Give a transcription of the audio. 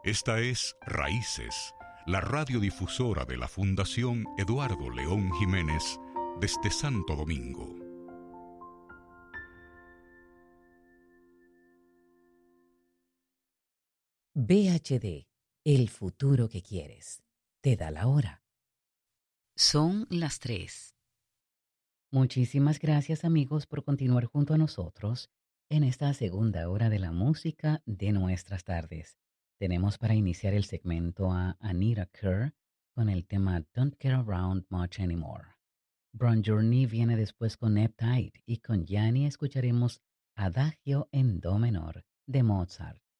Esta es Raíces, la radiodifusora de la Fundación Eduardo León Jiménez desde Santo Domingo. VHD, el futuro que quieres. Te da la hora. Son las 3. Muchísimas gracias, amigos, por continuar junto a nosotros en esta segunda hora de la música de nuestras tardes. Tenemos para iniciar el segmento a Anita Kerr con el tema Don't Get Around Much Anymore. Brown Journey viene después con Neptide y con Yanni escucharemos Adagio en Do menor de Mozart.